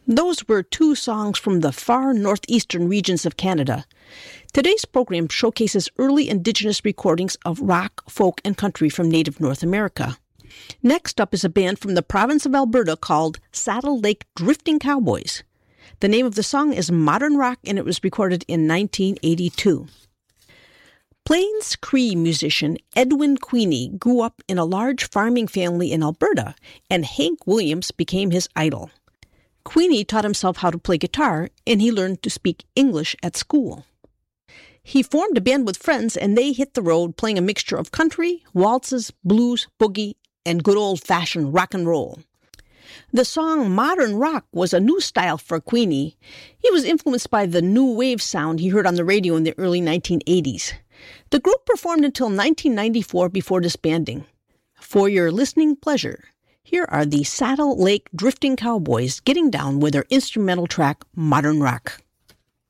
Those were two songs from the far northeastern regions of Canada. Today's program showcases early Indigenous recordings of rock, folk, and country from native North America. Next up is a band from the province of Alberta called Saddle Lake Drifting Cowboys. The name of the song is Modern Rock, and it was recorded in 1982. Plains Cree musician Edwin Queenie grew up in a large farming family in Alberta, and Hank Williams became his idol. Queenie taught himself how to play guitar, and he learned to speak English at school. He formed a band with friends, and they hit the road playing a mixture of country, waltzes, blues, boogie, and good old-fashioned rock and roll. The song Modern Rock was a new style for Queenie. He was influenced by the new wave sound he heard on the radio in the early 1980s. The group performed until 1994 before disbanding. For your listening pleasure, here are the Saddle Lake Drifting Cowboys getting down with their instrumental track, Modern Rock.